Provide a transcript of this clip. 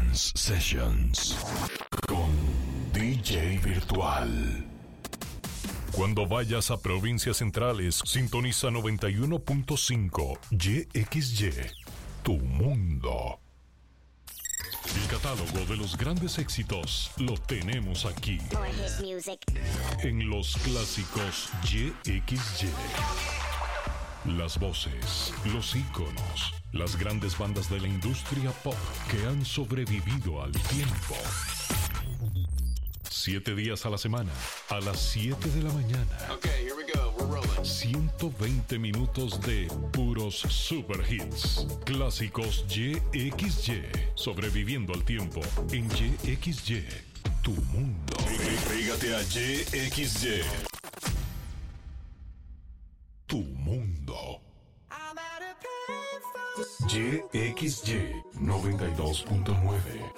Dance Sessions con DJ Virtual. Cuando vayas a provincias centrales, sintoniza 91.5 YXY, tu mundo. El catálogo de los grandes éxitos lo tenemos aquí. En los clásicos YXY. Las voces, los íconos, las grandes bandas de la industria pop que han sobrevivido al tiempo. 7 días a la semana, a las 7 de la mañana. Okay, here we go. We're rolling. 120 minutos de puros super hits. Clásicos YXY. Sobreviviendo al tiempo en YXY. Tu mundo. Pégate a YXY. Tu mundo. YXY 92.9.